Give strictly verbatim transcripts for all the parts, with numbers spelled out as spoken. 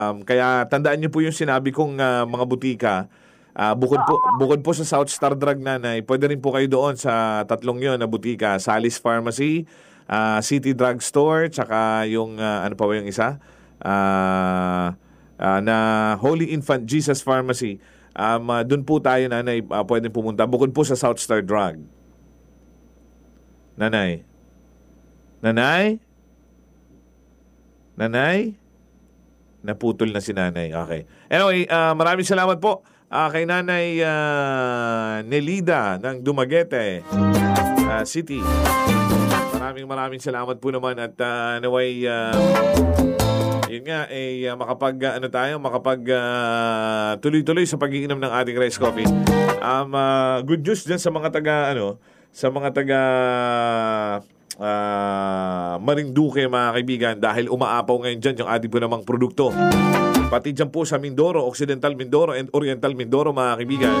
Um, kaya tandaan niyo po yung sinabi kong uh, mga butika. Uh, bukod po bukod po sa South Star Drug, nanay, pwede rin po kayo doon sa tatlong yon na butika, Sally's Pharmacy, uh, City Drug Store, tsaka yung uh, ano pa ba yung isa? Uh, uh, na Holy Infant Jesus Pharmacy. Um, uh, doon po tayo, nanay, uh, pwede pumunta. Bukod po sa South Star Drug. Nanay. Nanay? Nanay? Naputol na si nanay. Okay. Anyway, uh, maraming salamat po uh, kay nanay uh, Nelida ng Dumaguete uh, City. Maraming maraming salamat po naman at uh, anyway, uh, yun nga, eh, uh, makapag, uh, ano tayo, makapag uh, tuloy-tuloy sa pag-iinom ng ating rice coffee. Um, uh, good news dyan sa mga taga, ano, sa mga taga uh, Marinduque, mga kaibigan, dahil umaapaw ngayon dyan yung ating po namang produkto. Pati dyan po sa Mindoro, Occidental Mindoro and Oriental Mindoro, mga kaibigan.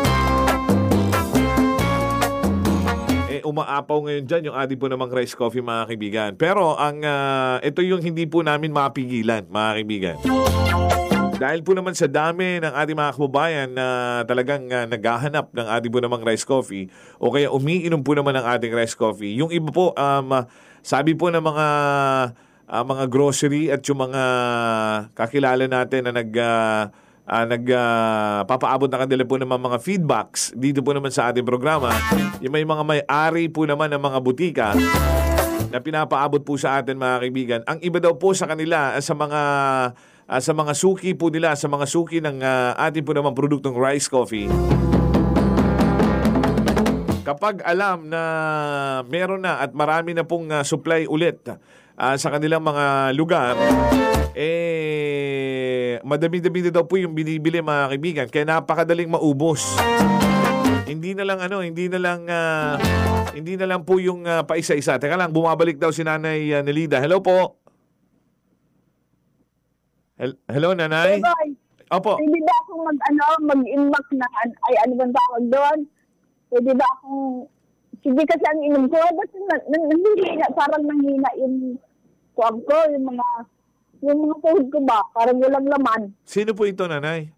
Eh, umaapaw ngayon dyan yung ating po namang rice coffee, mga kaibigan. Pero ang uh, ito yung hindi po namin mapigilan, mga kaibigan. Dahil po naman sa dami ng ating mga kababayan na talagang uh, naghahanap ng ating po namang rice coffee o kaya umiinom po naman ng ating rice coffee. Yung iba po, um, sabi po ng mga uh, mga grocery at yung mga kakilala natin na nag uh, uh, nag uh, papaabot na kanila po ng mga feedbacks dito po naman sa ating programa. Yung may mga may-ari po naman ng mga butika na pinapaabot po sa atin, mga kaibigan. Ang iba daw po sa kanila, sa mga Uh, sa mga suki po nila, sa mga suki ng uh, ating po naman produktong rice coffee, kapag alam na meron na at marami na pong uh, supply ulit uh, sa kanilang mga lugar, eh madami-dami na daw po yung binibili, mga kaibigan, kaya napakadaling maubos. Hindi na lang ano, hindi na lang uh, hindi na lang po yung uh, paisa-isa. Teka lang, bumabalik daw si Nanay uh, Nelida. Hello po. Hello, nanay? Hey, opo. Pwede ba akong mag, ano, mag-inbox na, ay ano bang tawag doon? Pwede ba akong, sige kasi ang inom ko, ba't nanghihina, parang nanghina yung kuwag ko, yung mga, yung mga tuhod ko ba, parang walang laman. Sino po ito, nanay?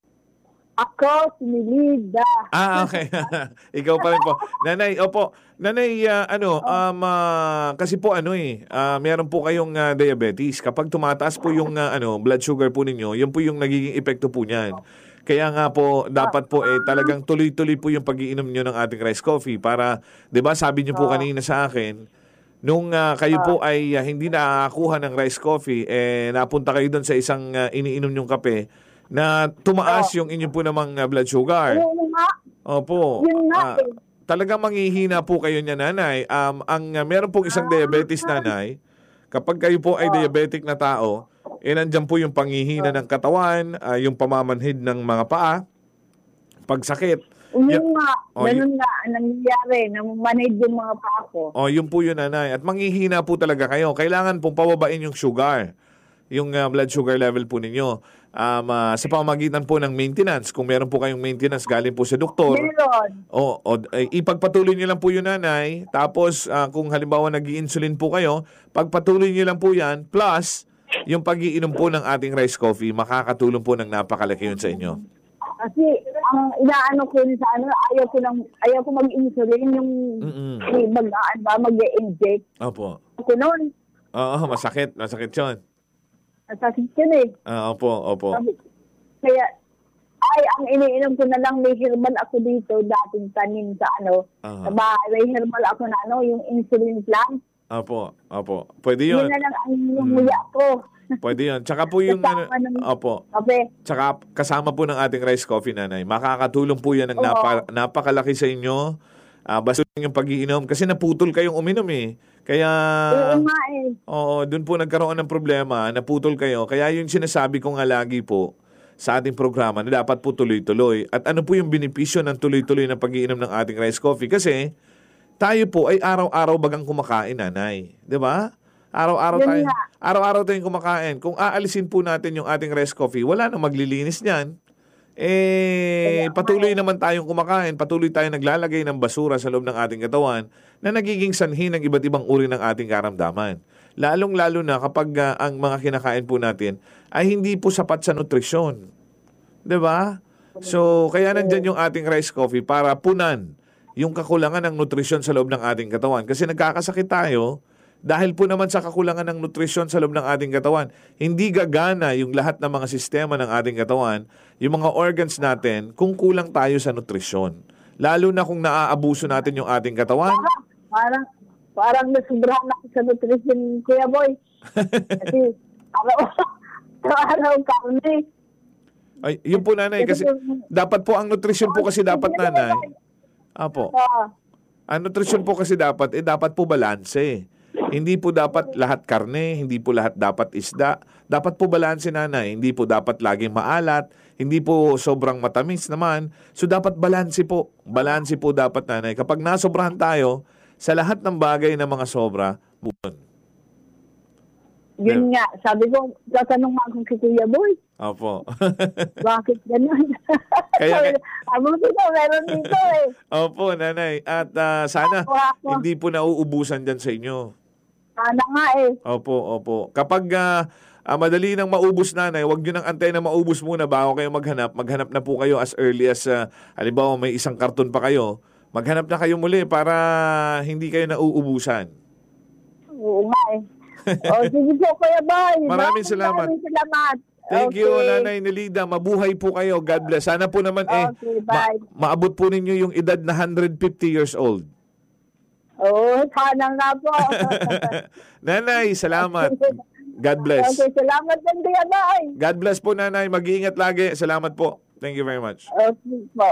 Ako, si Nelida. Ah, okay. Ikaw pa rin po. Nanay, opo. Nanay, uh, ano, um, uh, kasi po ano eh, uh, meron po kayong uh, diabetes. Kapag tumataas po yung uh, ano, blood sugar po ninyo, yun po yung nagiging epekto po niyan. Kaya nga po, dapat po eh, talagang tuloy-tuloy po yung pag-iinom nyo ng ating rice coffee para, di ba, sabi nyo po kanina sa akin, nung uh, kayo po ay uh, hindi nakakakuha ng rice coffee, eh, napunta kayo doon sa isang uh, iniinom nyong kape, na tumaas oh. yung inyo po namang uh, blood sugar. Yun nga. Opo. Yun nga. Uh, talagang manghihina po kayo niya, nanay. Um, ang uh, meron pong isang diabetes, nanay. Kapag kayo po ay oh. diabetic na tao, eh nandiyan po yung panghihina oh. ng katawan, uh, yung pamamanhid ng mga paa, pagsakit. Yun y- nga. Oh, ganun y- nga. Nangyayari. Namamanhid yung mga paa ko. Oh, yun po yun, nanay. At manghihina po talaga kayo. Kailangan pong pababain yung sugar. Yung uh, blood sugar level po ninyo. Um, uh, sa pamamagitan po ng maintenance. Kung meron po kayong maintenance galing po sa doktor, o, o eh, ipagpatuloy niyo lang po yun, nanay. Tapos uh, kung halimbawa nag-i-insulin po kayo, pagpatuloy niyo lang po yan, plus yung pag-iinom po ng ating rice coffee, makakatulong po ng napakalaki yun sa inyo. Kasi ang inaano ko sa ano, ayaw ko lang, ayaw ko mag-insulin yung mag-aan ba, mag-inject. Opo. Ako noon. Oo, masakit. Masakit yun. Masakit yun eh. Ah, opo, opo. Kaya, ay, ang iniinom ko na lang, may herbal ako dito, dating tanim sa ano, uh-huh. sa bahay, may herbal ako na ano, yung insulin plant. Opo, opo. Pwede yun. Yun na lang ang umuya ko. Pwede yun. Tsaka po yung, ano, opo. Okay. Tsaka kasama po ng ating rice coffee, nanay. Makakatulong po yan ng napa, napakalaki sa inyo. Uh, basta yung pag-iinom. Kasi naputol kayong uminom eh. Kaya, oo nga eh. Oo, dun po nagkaroon ng problema, naputol kayo. Kaya yung sinasabi ko nga lagi po sa ating programa na dapat po tuloy-tuloy. At ano po yung benepisyo ng tuloy-tuloy na pag-iinom ng ating rice coffee? Kasi tayo po ay araw-araw bagang kumakain, nanay. Di ba? Araw-araw tayo, araw-araw tayong kumakain. Kung aalisin po natin yung ating rice coffee, wala nang maglilinis niyan. Eh, patuloy naman tayong kumakain, patuloy tayong naglalagay ng basura sa loob ng ating katawan na nagiging sanhi ng iba't ibang uri ng ating karamdaman. Lalong-lalo na kapag uh, ang mga kinakain po natin ay hindi po sapat sa nutrisyon. 'Di ba? So, kaya nandyan yung ating rice coffee para punan yung kakulangan ng nutrisyon sa loob ng ating katawan. Kasi nagkakasakit tayo dahil po naman sa kakulangan ng nutrisyon sa loob ng ating katawan. Hindi gagana yung lahat ng mga sistema ng ating katawan, yung mga organs natin, kung kulang tayo sa nutrisyon. Lalo na kung naaabuso natin yung ating katawan. Parang, parang nasubrahan ako sa nutrition, Kuya Boy. Kasi, araw-araw kami. Ay, yun po nanay, kasi dapat po ang nutrisyon po kasi dapat nanay. Apo. Ang nutrisyon po kasi dapat, eh dapat po balanse. Hindi po dapat lahat karne, hindi po lahat dapat isda. Dapat po balanse nanay, hindi po dapat laging maalat, hindi po sobrang matamis naman. So dapat balanse po. Balanse po dapat nanay. Kapag nasobrahan tayo, sa lahat ng bagay na mga sobra, buwan. Yun nga, sabi ko, tatanong nga akong si Kuya Boy. Opo. Bakit ganun? Kaya, amo dito, meron dito eh. Opo, nanay. At uh, sana Ako, ako. hindi po nauubusan dyan sa inyo. Sana nga eh. Opo, opo. Kapag uh, uh, madali nang maubos nanay, huwag nyo nang antay na maubos muna bago kayo maghanap. Maghanap na po kayo as early as, uh, halimbawa may isang karton pa kayo. Maghanap na kayo muli para hindi kayo nauubusan. Oo nga eh. O, sige po, Kuya Boy. Maraming salamat. Maraming salamat. Thank Okay. you, Nanay Nelida. Mabuhay po kayo. God bless. Sana po naman eh, Okay, ma- bye. maabot po ninyo yung edad na one hundred fifty years old. Oo, sana nga po. Nanay, salamat. God bless. Okay, salamat din, Kuya Boy. God bless po, Nanay. Mag-iingat lagi. Salamat po. Thank you very much. Okay po.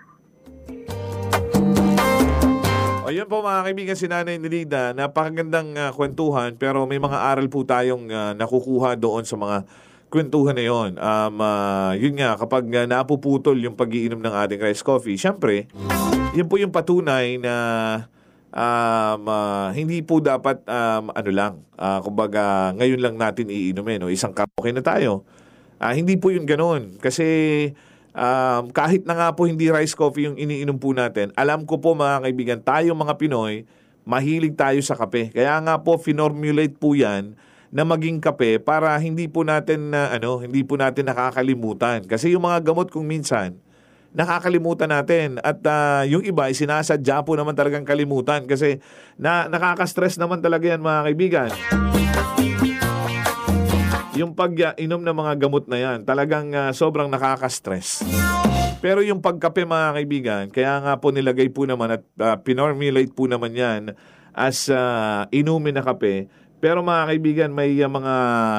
O yun po mga kaibigan, si Nanay Nelida, napakagandang uh, kwentuhan pero may mga aral po tayong uh, nakukuha doon sa mga kwentuhan na yun. Um, uh, yun nga, kapag uh, napuputol yung pag-iinom ng ating rice coffee, syempre, yun po yung patunay na um, uh, hindi po dapat, um, ano lang, uh, kumbaga ngayon lang natin iinumin, no? Isang cup okay na tayo. Uh, hindi po yun ganun. Kasi Um, kahit na nga po hindi rice coffee yung iniinom po natin, alam ko po mga kaibigan, tayo mga Pinoy, mahilig tayo sa kape. Kaya nga po, finormulate po yan na maging kape para hindi po natin na uh, ano, hindi po natin nakakalimutan. Kasi yung mga gamot kung minsan, nakakalimutan natin. At uh, yung iba, sinasadya po naman talagang kalimutan kasi na, nakaka-stress naman talaga yan mga kaibigan. Yung pag-inom ng mga gamot na yan, talagang uh, sobrang nakaka-stress. Pero yung pagkape mga kaibigan, kaya nga po nilagay po naman at uh, pinormulate po naman yan as uh, inumin na kape. Pero mga kaibigan, may uh, mga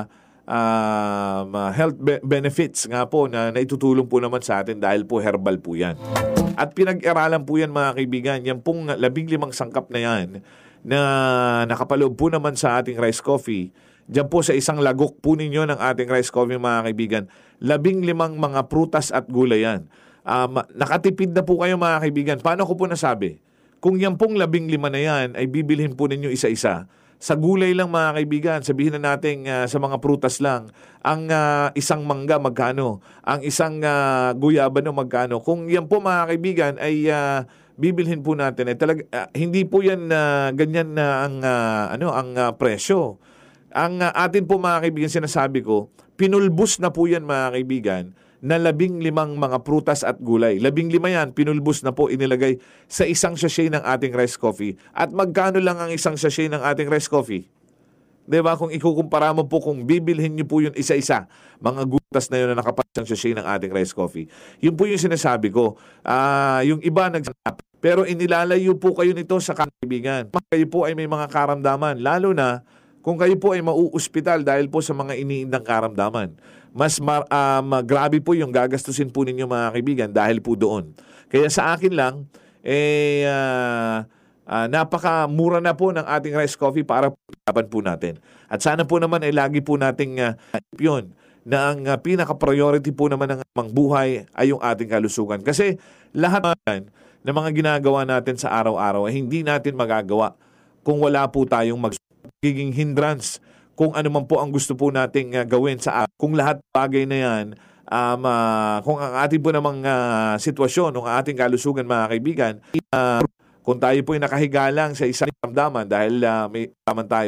uh, health be- benefits nga po na naitutulong po naman sa atin dahil po herbal po yan. At pinag-aralan po yan mga kaibigan, yan pong labing limang sangkap na yan na nakapaloob po naman sa ating rice coffee. Diyan po sa isang lagok po ninyo ng ating rice coffee mga kaibigan, labing limang mga prutas at gulay yan. Um, nakatipid na po kayo mga kaibigan. Paano ko po nasabi? Kung yan pong labing lima na yan ay bibilhin po ninyo isa-isa. Sa gulay lang mga kaibigan, sabihin na natin uh, sa mga prutas lang, ang uh, isang mangga magkano, ang isang uh, guyaba no magkano. Kung yan po mga kaibigan ay uh, bibilhin po natin, ay talaga, uh, hindi po yan uh, ganyan na ang, uh, ano, ang uh, presyo. Ang uh, atin po mga kaibigan, sinasabi ko, pinulbos na po yan mga kaibigan na labing limang mga prutas at gulay. Labing lima yan, pinulbos na po, inilagay sa isang sachet ng ating rice coffee. At magkano lang ang isang sachet ng ating rice coffee? Diba? Kung ikukumpara mo po, kung bibilhin nyo po yun isa-isa, mga gutas na yun na nakapasang sachet ng ating rice coffee. Yun po yung sinasabi ko. Uh, yung iba nagsanap. Pero inilalayo po kayo nito sa kaibigan. Kayo po ay may mga karamdaman. Lalo na kung kayo po ay mauuspital dahil po sa mga iniindang karamdaman. Mas mar, um, grabe po yung gagastusin po ninyo mga kaibigan dahil po doon. Kaya sa akin lang, eh, uh, uh, napakamura na po ng ating rice coffee para pagkapan po natin. At sana po naman ay lagi po nating uh, yun, na ang uh, pinaka-priority po naman ng amang buhay ay yung ating kalusugan. Kasi lahat naman ng mga ginagawa natin sa araw-araw ay hindi natin magagawa kung wala po tayong mag giging hindrance kung ano man po ang gusto po nating uh, gawin sa araw. Kung lahat bagay na yan, um, uh, kung ang ating po namang uh, sitwasyon, ng ating kalusugan mga kaibigan, uh, kung tayo po ay nakahiga lang sa isang ramdaman dahil uh, may ramdaman tayo,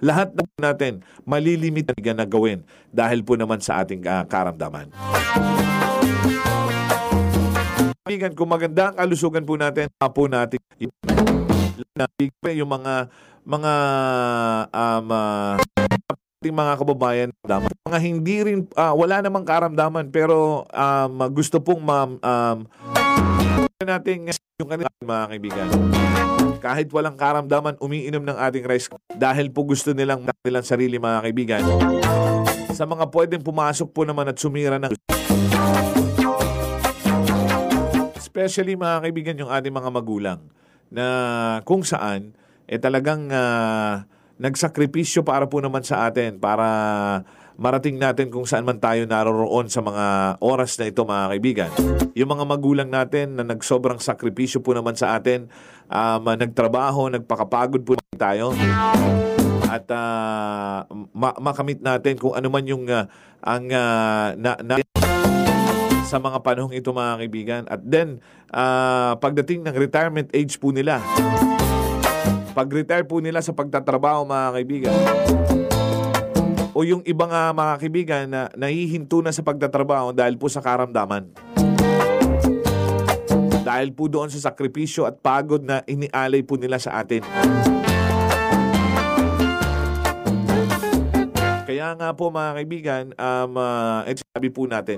lahat na natin malilimit na gawin dahil po naman sa ating uh, karamdaman. Kaibigan, kung maganda ang kalusugan po natin, po natin yung mga mga um, uh, mga kababayan, mga hindi rin, uh, wala namang karamdaman pero um, gusto pong ma, um, natin yung kanila, mga kaibigan. Kahit walang karamdaman, umiinom ng ating rice dahil po gusto nilang nilang sarili, mga kaibigan. Sa mga pwedeng pumasok po naman at sumira ng especially, mga kaibigan, yung ating mga magulang na kung saan eh talagang uh, nagsakripisyo para po naman sa atin para marating natin kung saan man tayo naroroon sa mga oras na ito, mga kaibigan. Yung mga magulang natin na nagsobrang sakripisyo po naman sa atin, um, nagtrabaho, nagpakapagod po tayo at uh, ma- makamit natin kung ano man yung uh, ang uh, na, na sa mga panahong ito, mga kaibigan. At then, uh, pagdating ng retirement age po nila, pag-retire po nila sa pagtatrabaho, mga kaibigan, o yung ibang uh, mga kaibigan na nahihinto na sa pagtatrabaho dahil po sa karamdaman. Dahil po doon sa sakripisyo at pagod na inialay po nila sa atin. Kaya nga po, mga kaibigan, um, uh, ito sabi po natin,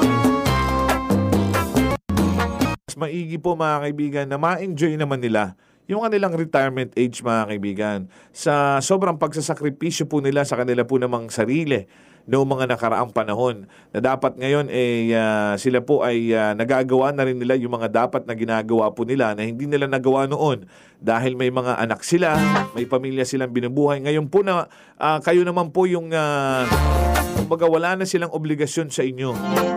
mas maigi po, mga kaibigan, na ma-enjoy naman nila yung kanilang retirement age, mga kaibigan, sa sobrang pagsasakripisyo po nila sa kanila po namang sarili noong mga nakaraang panahon na dapat ngayon eh, uh, sila po ay uh, nagagawa na rin nila yung mga dapat na ginagawa po nila na hindi nila nagawa noon dahil may mga anak sila, may pamilya silang binubuhay. Ngayon po na uh, kayo naman po yung uh, kumbaga wala na silang obligasyon sa inyo,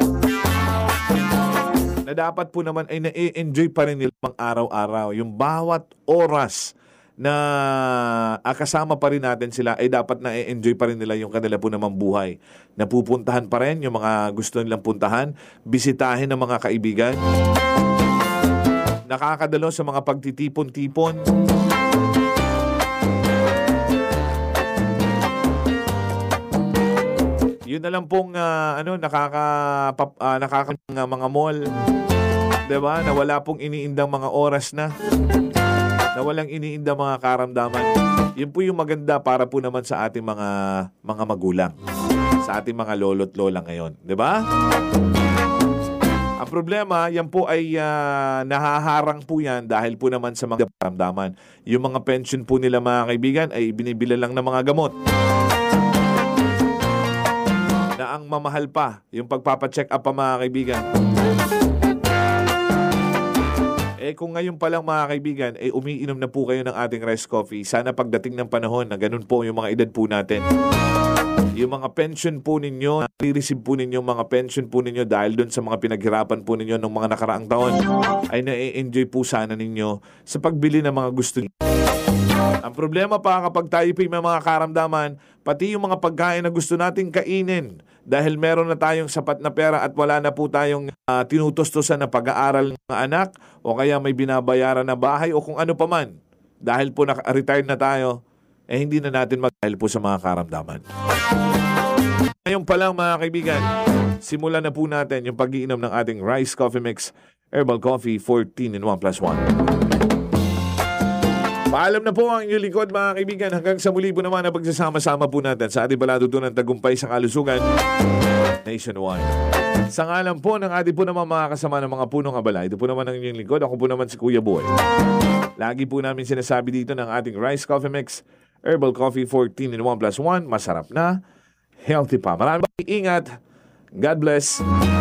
na dapat po naman ay na-enjoy pa rin nilang araw-araw. Yung bawat oras na ah, kasama pa rin natin sila ay dapat na-enjoy pa rin nila yung kanila po namang buhay. Napupuntahan pa rin yung mga gusto nilang puntahan, bisitahin ng mga kaibigan, nakakadalo sa mga pagtitipon-tipon. Yun na lang pong uh, ano nakaka uh, nakaka uh, mga mall, 'di ba? Na wala pong iniindang mga oras na. Na walang iniindang mga karamdaman. Yun po yung maganda para po naman sa ating mga mga magulang, sa ating mga lolo't lola ngayon, 'di ba? Ang problema, yan po ay uh, nahaharang po yan dahil po naman sa mga karamdaman. Yung mga pension po nila, mga kaibigan, ay binibila lang ng mga gamot. Na ang mamahal pa, yung pagpapacheck up pa, mga kaibigan. Eh kung ngayon pa lang, mga kaibigan, eh umiinom na po kayo ng ating rice coffee. Sana pagdating ng panahon na ganun po yung mga edad po natin. Yung mga pension po ninyo, i-receive po ninyo mga pension po ninyo dahil doon sa mga pinaghirapan po ninyo ng mga nakaraang taon, ay na-enjoy po sana ninyo sa pagbili ng mga gusto ninyo. Ang problema pa kapag tayo pa may mga karamdaman, pati yung mga pagkain na gusto nating kainin dahil meron na tayong sapat na pera at wala na po tayong uh, tinutustusan na pag-aaral ng mga anak o kaya may binabayaran na bahay o kung ano pa man. Dahil po naka-retired na tayo, eh hindi na natin mag-dahil po sa mga karamdaman. Ngayon pa lang, mga kaibigan, simulan na po natin yung pag-iinom ng ating Rice Coffee Mix Herbal Coffee fourteen in one plus one. Paalam na po ang inyong likod, mga kaibigan. Hanggang sa muli po naman na pagsasama-sama po natin sa ating palatuntunan tagumpay sa kalusugan nationwide. Sa ngalan po ng ating po naman mga kasama ng mga punong abala, ito po naman ang inyong likod. Ako po naman si Kuya Boy. Lagi po namin sinasabi dito ng ating Rice Coffee Mix Herbal Coffee fourteen in one plus one. Masarap na, healthy pa. Maraming ingat. God bless.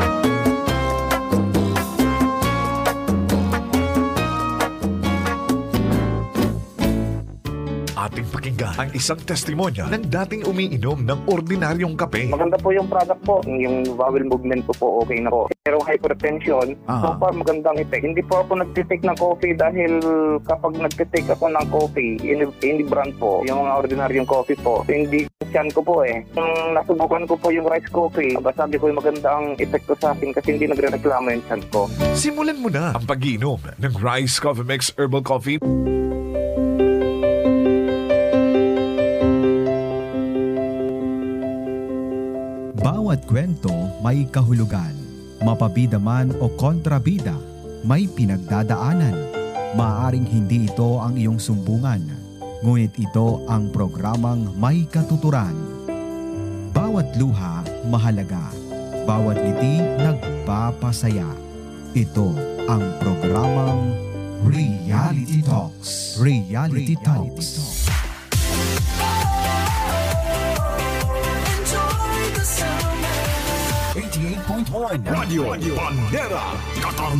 Ating pakinggan ang isang testimonya ng dating umiinom ng ordinaryong kape. Maganda po yung product po. Yung bowel movement ko po okay na po. Pero hypertension, Aha. so far magandang effect. Hindi po ako nagtitake ng coffee dahil kapag nagtitake ako ng coffee, any, any brand po, yung mga ordinaryong coffee po, hindi yan ko po eh. Nung nasubukan ko po yung rice coffee, sabi ko yung maganda ang epekto sa akin kasi hindi nagre-reklamo yung chan ko. Simulan mo na ang pag-iinom ng Rice Coffee Mix Herbal Coffee. may kahulugan. Mapabida man o kontrabida, may pinagdadaanan. Maaring hindi ito ang iyong sumbungan, ngunit ito ang programang may katuturan. Bawat luha mahalaga, bawat ngiti nagpapasaya. Ito ang programang Reality Talks. Reality Talks. eighty-eight point one Radio Bandera, Qatar